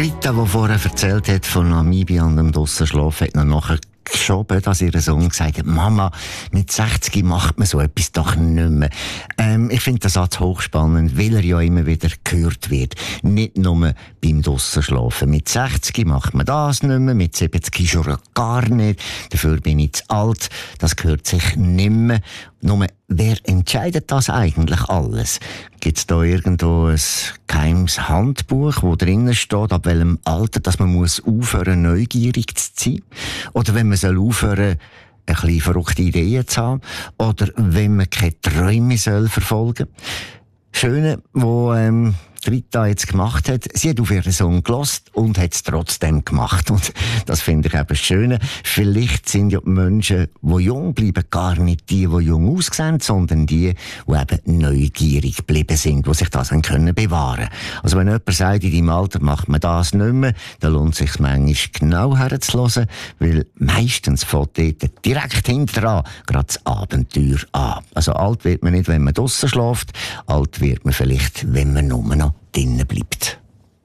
Rita, die vorher erzählt hat von Namibia und dem Draussen-Schlafen, hat noch nachher geschoben, dass ihr Sohn gesagt hat, Mama, mit 60 macht man so etwas doch nicht mehr. Ich finde den Satz hochspannend, weil er ja immer wieder gehört wird. Nicht nur beim Draussen-Schlafen. Mit 60 macht man das nicht mehr, mit 70 schon gar nicht. Dafür bin ich zu alt. Das gehört sich nicht mehr. Nur, wer entscheidet das eigentlich alles? Gibt es da irgendwo ein geheimes Handbuch, wo drinnen steht, ab welchem Alter, dass man muss aufhören, neugierig zu sein? Oder wenn man soll aufhören, ein bisschen verrückte Ideen zu haben? Oder wenn man keine Träume soll verfolgen? Schöne, wo Rita jetzt gemacht hat, sie hat auf ihren Sohn gehört und hat es trotzdem gemacht. Und das finde ich eben schön. Vielleicht sind ja die Menschen, die jung bleiben, gar nicht die jung aussehen, sondern die eben neugierig geblieben sind, die sich das dann können bewahren. Also wenn jemand sagt, in deinem Alter macht man das nicht mehr, dann lohnt es sich manchmal genau herzuhören, weil meistens fängt dort direkt hinterher gerade das Abenteuer an. Also alt wird man nicht, wenn man draussen schläft, alt wird man vielleicht, wenn man nur noch drinnen bleibt.